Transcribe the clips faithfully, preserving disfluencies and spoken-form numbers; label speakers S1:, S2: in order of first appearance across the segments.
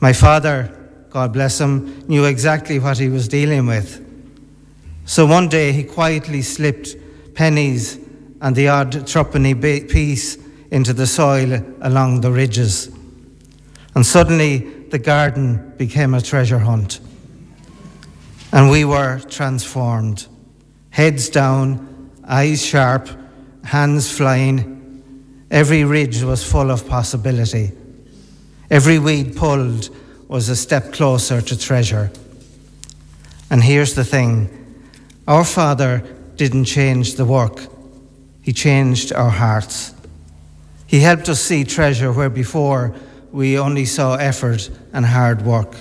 S1: My father, God bless him, knew exactly what he was dealing with. So one day he quietly slipped pennies and the odd threepenny piece into the soil along the ridges. And suddenly the garden became a treasure hunt. And we were transformed. Heads down, eyes sharp, hands flying. Every ridge was full of possibility. Every weed pulled was a step closer to treasure. And here's the thing. Our Father didn't change the work. He changed our hearts. He helped us see treasure where before we only saw effort and hard work.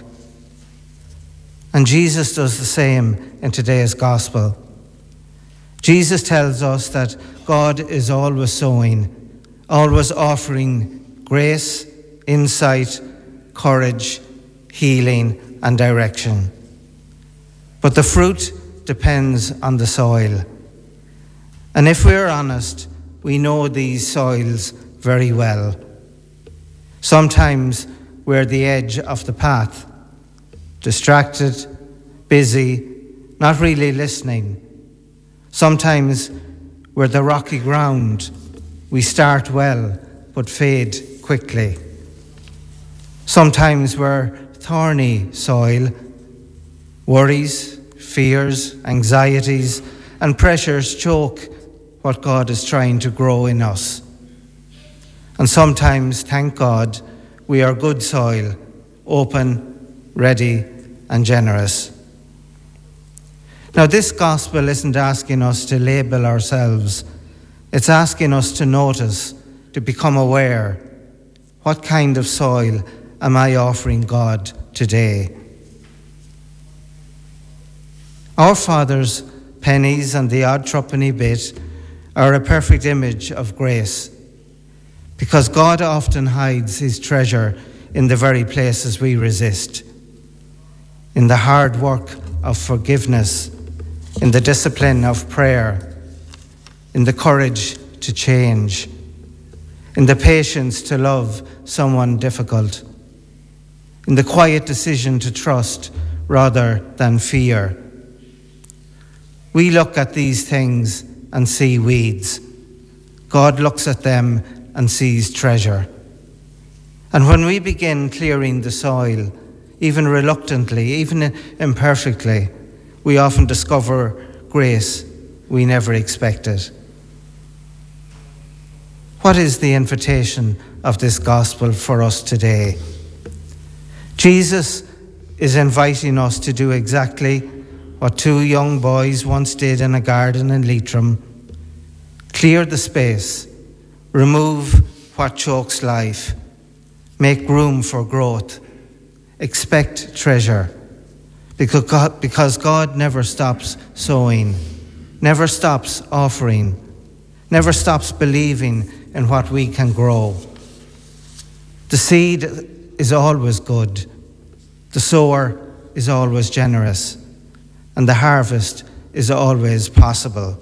S1: And Jesus does the same in today's gospel. Jesus tells us that God is always sowing, always offering grace, insight, courage, healing, and direction. But the fruit depends on the soil. And if we're honest, we know these soils very well. Sometimes we're the edge of the path, distracted, busy, not really listening. Sometimes we're the rocky ground. We start well, but fade quickly. Sometimes we're thorny soil. Worries, fears, anxieties, and pressures choke what God is trying to grow in us. And sometimes, thank God, we are good soil, open, ready, and generous. Now, this gospel isn't asking us to label ourselves. It's asking us to notice, to become aware. What kind of soil am I offering God today? Our Father's pennies and the odd threepenny bit are a perfect image of grace, because God often hides his treasure in the very places we resist, in the hard work of forgiveness, in the discipline of prayer, in the courage to change, in the patience to love someone difficult, in the quiet decision to trust rather than fear. We look at these things and see weeds. God looks at them and sees treasure. And when we begin clearing the soil, even reluctantly, even imperfectly, we often discover grace we never expected. What is the invitation of this gospel for us today? Jesus is inviting us to do exactly what two young boys once did in a garden in Leitrim. Clear the space, remove what chokes life, make room for growth, expect treasure, because God, because God never stops sowing, never stops offering, never stops believing in what we can grow. The seed is always good, the sower is always generous, and the harvest is always possible.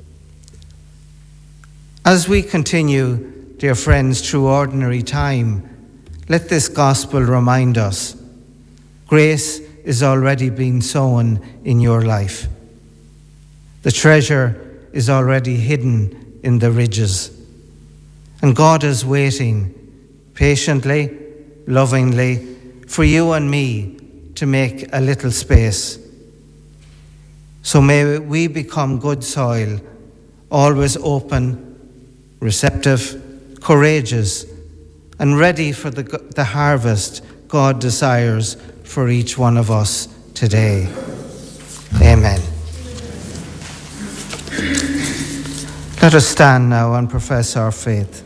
S1: As we continue, dear friends, through ordinary time, let this gospel remind us, grace is already being sown in your life. The treasure is already hidden in the ridges. And God is waiting patiently, lovingly, for you and me to make a little space. So may we become good soil, always open, receptive, courageous, and ready for the, the harvest God desires for each one of us today. Amen. Let us stand now and profess our faith.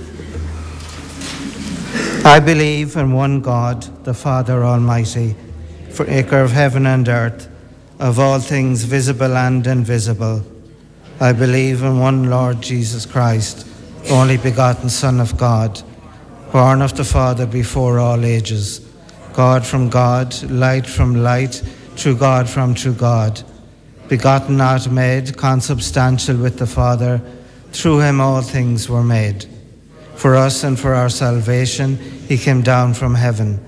S1: I believe in one God, the Father Almighty, maker of heaven and earth, of all things visible and invisible. I believe in one Lord Jesus Christ, only begotten Son of God, born of the Father before all ages, God from God, light from light, true God from true God, begotten, not made, consubstantial with the Father. Through him all things were made. For us and for our salvation, he came down from heaven